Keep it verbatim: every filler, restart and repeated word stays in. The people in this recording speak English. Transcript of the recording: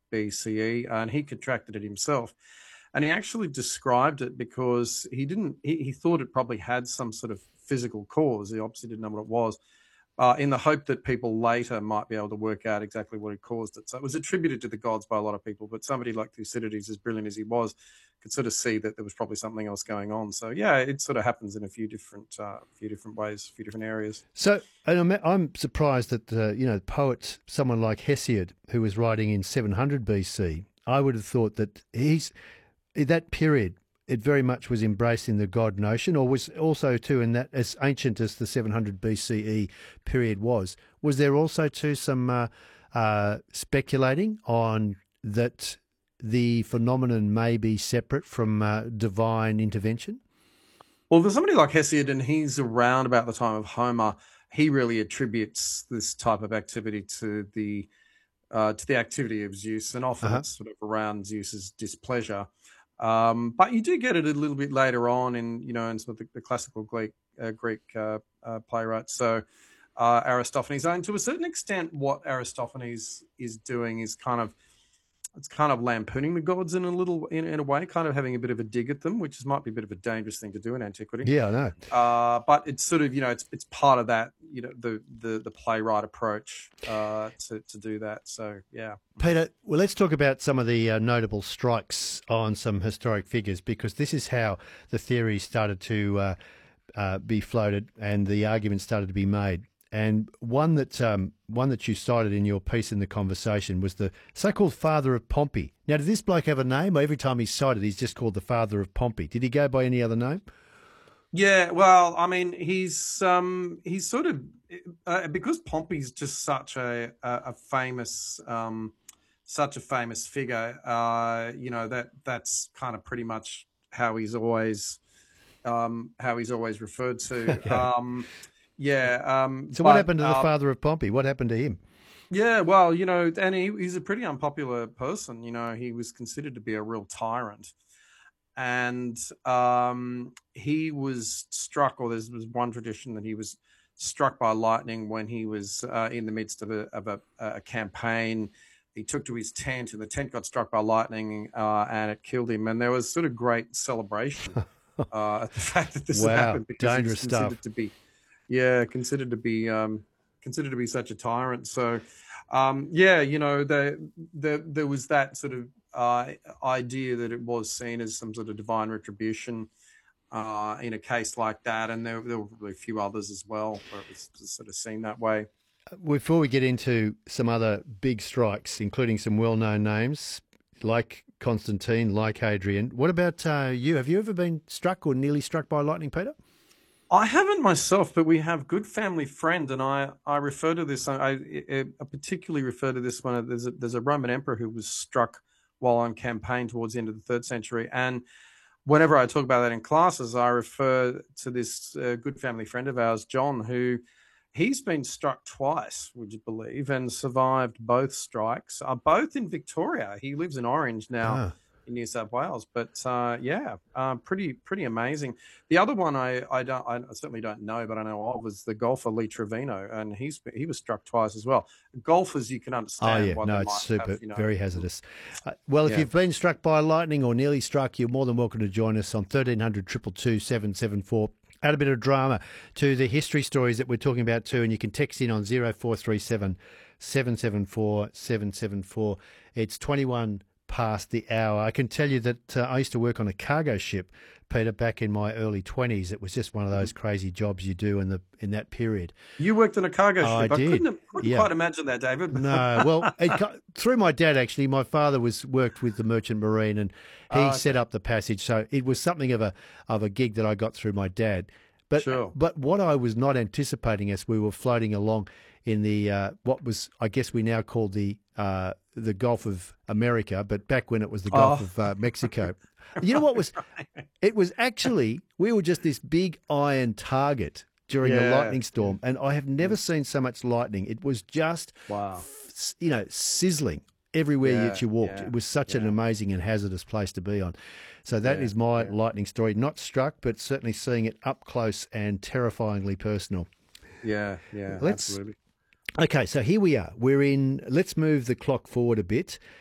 B C E, and he contracted it himself. And he actually described it because he didn't, he, he thought it probably had some sort of physical cause. He obviously didn't know what it was, uh, in the hope that people later might be able to work out exactly what had caused it. So it was attributed to the gods by a lot of people, but somebody like Thucydides, as brilliant as he was, could sort of see that there was probably something else going on. So yeah, it sort of happens in a few different, uh, few different ways, a few different areas. So, and I'm, I'm surprised that uh, you know, poet, someone like Hesiod, who was writing in seven hundred B C, I would have thought that he's that period. It very much was embracing the god notion, or was also too, in that as ancient as the seven hundred B C E period was, was there also too some uh, uh, speculating on that the phenomenon may be separate from uh, divine intervention? Well, there's somebody like Hesiod, and he's around about the time of Homer. He really attributes this type of activity to the uh, to the activity of Zeus, and often Uh-huh. it's sort of around Zeus's displeasure. Um, but you do get it a little bit later on in, you know, in some of the, the classical Greek uh, Greek uh, uh, playwrights. So uh, Aristophanes, and to a certain extent, what Aristophanes is doing is kind of it's kind of lampooning the gods in a little in, in a way, kind of having a bit of a dig at them, which is, might be a bit of a dangerous thing to do in antiquity. Yeah, I know. Uh, but it's sort of, you know, it's it's part of that, you know, the the, the playwright approach uh, to to do that. So yeah. Peter, well, let's talk about some of the uh, notable strikes on some historic figures, because this is how the theory started to uh, uh, be floated and the argument started to be made. And one that um, one that you cited in your piece in the conversation was the so-called father of Pompey. Now, did this bloke have a name? Every time he's cited, he's just called the father of Pompey. Did he go by any other name? Yeah, well, I mean, he's um, he's sort of uh, because Pompey's just such a a, a famous um, such a famous figure. Uh, you know, that that's kind of pretty much how he's always um, how he's always referred to. Okay. Um, yeah, um, So what but happened to the uh, father of Pompey? What happened to him? yeah, well, you know, and he, he's a pretty unpopular person. You know, he was considered to be a real tyrant, and um, he was struck, or there was one tradition that he was struck by lightning when he was uh, in the midst of a, of a, a campaign. He took to his tent, and the tent got struck by lightning, uh, and it killed him. And there was sort of great celebration uh, at the fact that this had Wow, happened, because he was dangerous considered stuff. to be, yeah, considered to be um, considered to be such a tyrant. So, um, yeah, you know, there there there was that sort of uh, idea that it was seen as some sort of divine retribution uh, in a case like that, and there, there were probably a few others as well where it was sort of seen that way. Before we get into some other big strikes, including some well-known names like Constantine, like Hadrian, what about uh, you? Have you ever been struck or nearly struck by lightning, Peter? I haven't myself, but we have good family friend, and I, I refer to this. I, I, I particularly refer to this one. There's a, there's a Roman emperor who was struck while on campaign towards the end of the third century, and whenever I talk about that in classes, I refer to this uh, good family friend of ours, John, who he's been struck twice, would you believe, and survived both strikes. Uh, both in Victoria. He lives in Orange now, Ah, in New South Wales. But uh, yeah, uh, pretty pretty amazing. The other one I I don't I certainly don't know, but I know of, was the golfer Lee Trevino, and he's he was struck twice as well. Golfers, you can oh understand yeah, why no, they it's might have, super, you know. very hazardous. Uh, well, if Yeah. you've been struck by lightning or nearly struck, you're more than welcome to join us on thirteen hundred, two two two, seven seven four. Add a bit of drama to the history stories that we're talking about too, and you can text in on zero four three seven, seven seven four, seven seven four. It's twenty-one past the hour. I can tell you that uh, I used to work on a cargo ship, Peter, back in my early twenties. It was just one of those crazy jobs you do in the in that period. You worked in a cargo I ship. I did. couldn't couldn't Yeah. quite imagine that, David. No, well, it, co- through my dad actually. My father was worked with the Merchant Marine, and he Ah, set okay. up the passage. So it was something of a of a gig that I got through my dad. But Sure. but what I was not anticipating as we were floating along in the uh, what was, I guess we now call the uh, the Gulf of America, but back when it was the Gulf Oh, of uh, Mexico. You know what was? It was actually, we were just this big iron target during a yeah. lightning storm, and I have never seen so much lightning. It was just, Wow. s- you know, sizzling everywhere Yeah. that you walked. Yeah. It was such an Yeah. amazing and hazardous place to be on. So that Yeah. is my Yeah. lightning story. Not struck, but certainly seeing it up close and terrifyingly personal. Yeah. Yeah. Let's Absolutely. Okay, so here we are. We're in, let's move the clock forward a bit